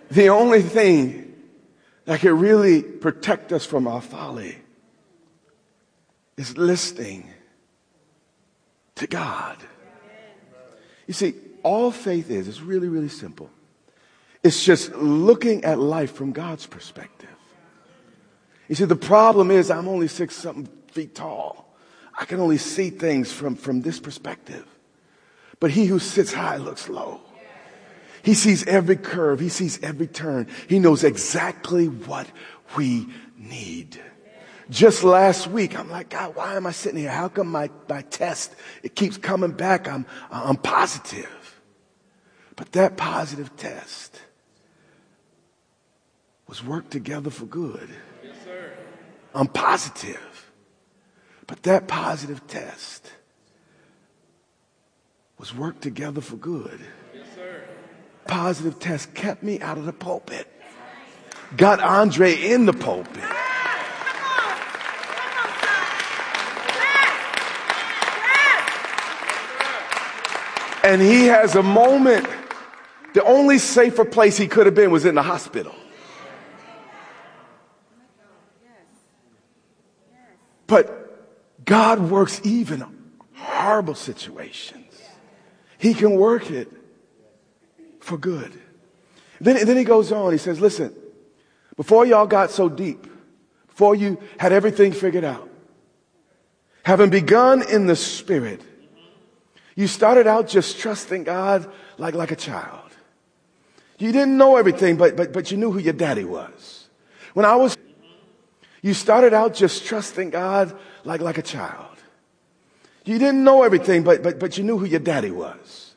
The only thing that can really protect us from our folly is listening to God. You see, all faith is really, really simple. It's just looking at life from God's perspective. You see, the problem is I'm only 6-something feet tall. I can only see things from this perspective. But he who sits high looks low. He sees every curve. He sees every turn. He knows exactly what we need. Just last week, I'm like, God, why am I sitting here? How come my test, it keeps coming back? I'm positive. But that positive test was worked together for good. Yes, sir. I'm positive. But that positive test was worked together for good. Yes, sir. Positive test kept me out of the pulpit. Got Andre in the pulpit. And he has a moment. The only safer place he could have been was in the hospital. But God works even horrible situations. He can work it for good. Then he goes on. He says, listen, before y'all got so deep, before you had everything figured out, having begun in the Spirit, you started out just trusting God like a child. You didn't know everything, but you knew who your daddy was. You started out just trusting God like a child. You didn't know everything, but you knew who your daddy was.